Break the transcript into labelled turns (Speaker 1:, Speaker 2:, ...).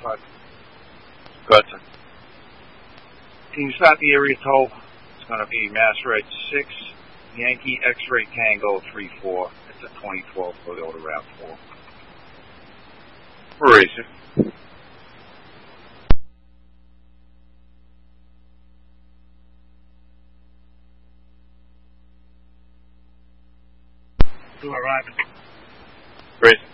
Speaker 1: 5.
Speaker 2: Good, sir.
Speaker 1: Can you start the area toll? It's going to be Mass Red 6, Yankee X-Ray Tango 34. It's a 2012 Toyota RAV4.
Speaker 2: Racer.
Speaker 1: To arriving.
Speaker 2: Racer.